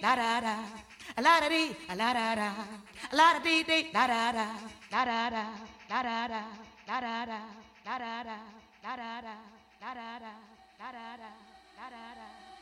la da da, a la da dee, a la da da, a la da dee dee, la da da, la da da, la da da, la da da, la da da, la da da, la da da, la da da, la da da.